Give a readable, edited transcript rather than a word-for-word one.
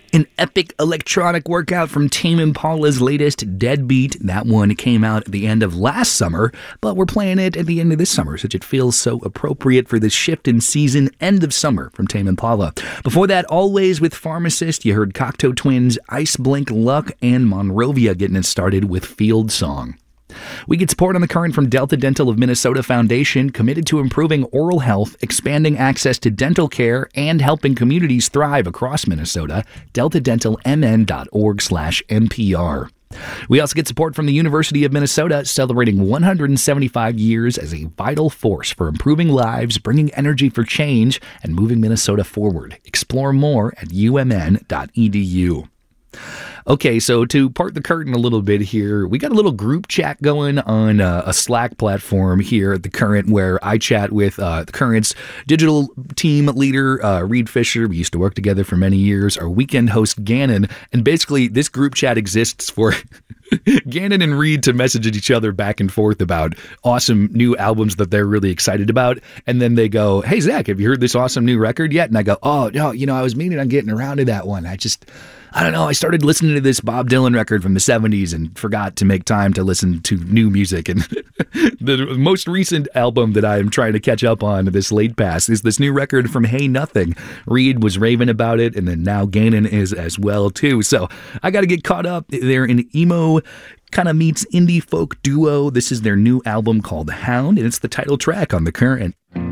An epic electronic workout from Tame Impala's latest, Deadbeat. That one came out at the end of last summer, but we're playing it at the end of this summer, such it feels so appropriate for this shift in season, end of summer from Tame Impala. Before that, Always with Pharmacist, you heard Cocteau Twins, Ice Blink Luck, and Monrovia getting it started with Field Song. We get support on the current from Delta Dental of Minnesota Foundation, committed to improving oral health, expanding access to dental care, and helping communities thrive across Minnesota. deltadentalmn.org/NPR. We also get support from the University of Minnesota, celebrating 175 years as a vital force for improving lives, bringing energy for change, and moving Minnesota forward. Explore more at umn.edu. Okay, so to part the curtain a little bit here, we got a little group chat going on a Slack platform here at The Current where I chat with The Current's digital team leader, Reed Fisher. We used to work together for many years, our weekend host, Gannon, and basically this group chat exists for Gannon and Reed to message each other back and forth about awesome new albums that they're really excited about, and then they go, "Hey, Zach, have you heard this awesome new record yet?" And I go, "Oh, no, I was meaning on getting around to that one. I don't know, I started listening to this Bob Dylan record from the 70s and forgot to make time to listen to new music." And the most recent album that I am trying to catch up on this late pass is this new record from Hey Nothing. Reed was raving about it, and then now Gannon is as well, too. So I got to get caught up. They're an emo kind of meets indie folk duo. This is their new album called Hound, and it's the title track on The Current.